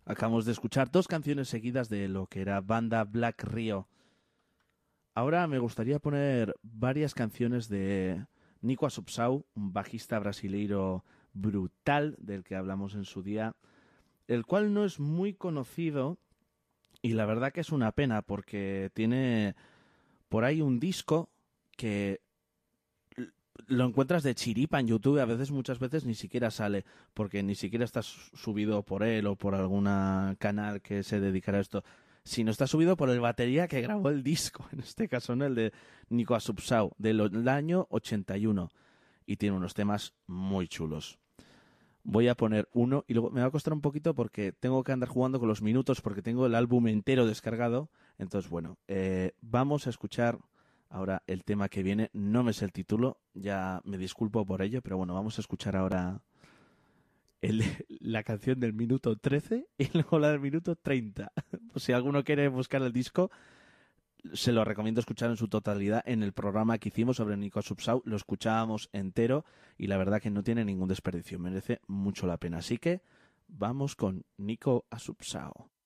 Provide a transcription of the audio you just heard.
Acabamos de escuchar dos canciones seguidas de lo que era banda Black Rio. Ahora me gustaría poner varias canciones de Nico Assumpção, un bajista brasileiro brutal del que hablamos en su día, el cual no es muy conocido y la verdad que es una pena porque tiene por ahí un disco que lo encuentras de chiripa en YouTube, muchas veces ni siquiera sale, porque ni siquiera está subido por él o por algún canal que se dedicara a esto, sino está subido por el batería que grabó el disco, en este caso, ¿no? El de Nico Assumpção, del año 81, y tiene unos temas muy chulos. Voy a poner uno y luego me va a costar un poquito porque tengo que andar jugando con los minutos porque tengo el álbum entero descargado. Entonces, bueno, vamos a escuchar ahora el tema que viene. No me sé el título, ya me disculpo por ello, pero bueno, vamos a escuchar ahora la canción del minuto 13 y luego la del minuto 30. Pues si alguno quiere buscar el disco, se lo recomiendo escuchar en su totalidad en el programa que hicimos sobre Nico Assumpção. Lo escuchábamos entero y la verdad que no tiene ningún desperdicio. Merece mucho la pena. Así que vamos con Nico Assumpção.